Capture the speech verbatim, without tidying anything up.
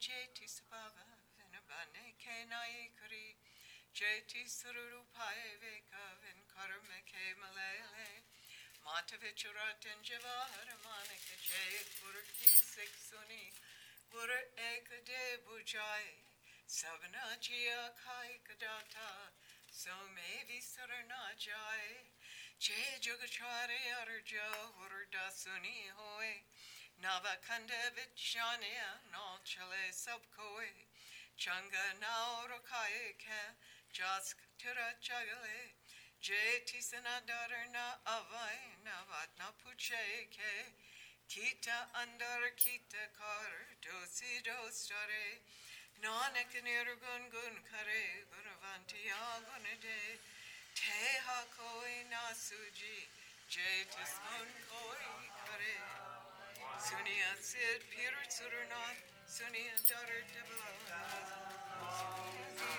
jeti sabava vinabane kenai kuri jeti sururu pae veka vin karme ke malele mata vichurat and javahara manika jay purki siksuni pur ekade bujai sabna jia kai kadata so maybe sarana jai jay jugachare arjo dasuni hoy Navakanda Vichania, no chale subkoe, Changa nauro kaeke, Jask tira chagale, Jeti sanadar na avai, Navat na pucheke, Kita andar kita kar, dosi dostare, Nanak nirgun gun kare, Gunavanti agunade, Te hakoi nasuji, Jetis gun koi kare. Sunia Sid Peter Sudernat, Sunia daughter Devil.